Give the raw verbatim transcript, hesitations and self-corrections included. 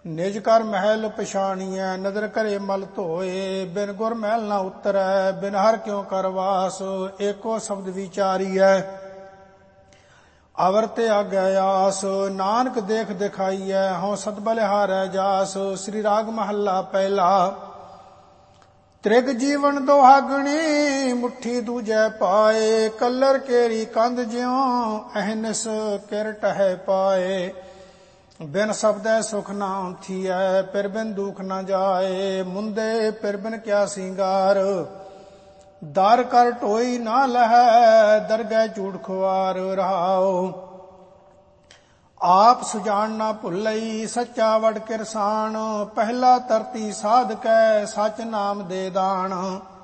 ਨਿਜ ਕਰ ਮਹਿਲ ਪਛਾਣੀਐ, ਨਦਰ ਘਰੇ ਮਲ ਧੋਏ। ਬਿਨ ਗੁਰ ਮਹਿਲ ਨਾ ਉਤਰੈ, ਬਿਨ ਹਰ ਕਿਉ ਕਰਵਾਸ। ਏਕੋ ਸ਼ਬਦ ਵਿਚਾਰੀਐ, ਅਵਰ ਤੇ ਆਗੈ ਆਸ। ਨਾਨਕ ਦੇਖ ਦਿਖਾਈਐ, ਹਉ ਸਦ ਬਲਿਹਾਰੈ ਜਾਸ। ਸ੍ਰੀ ਰਾਗ ਮਹੱਲਾ ਪਹਿਲਾ। ਤ੍ਰਿਗ ਜੀਵਨ ਦੁਹਾਗਣੀ, ਮੁੱਠੀ ਦੂਜੈ ਪਾਏ। ਕਲਰ ਕੇਰੀ ਕੰਧ ਜਿਉ, ਅਹਨਿਸ ਕਿਰ ਟਹਿ ਪਾਏ। ਬਿਨ ਸ਼ਬਦੈ ਸੁਖ ਨਾ ਥੀਐ, ਪਿਰ ਬਿਨ ਦੁਖ ਨਾ ਜਾਏ। ਮੁੰਦੇ ਪਿਰ ਬਿਨ ਕਿਆ ਸਿੰਗਾਰ, ਦਰ ਕਰ ਢੋਈ ਨਾ ਲਹੈ। ਦਰਗਹਿ ਝੂਠ ਖੁਆਰ ਰਹਾਉ। ਆਪ ਸੁਜਾਨ ਨਾ ਭੁੱਲਈ, ਸੱਚਾ ਵਡ ਕਿਰਸਾਨ। ਪਹਿਲਾ ਤਰਤੀ ਸਾਧ ਕੈ, ਸਚ ਨਾਮ ਦੇ ਦਾਨ।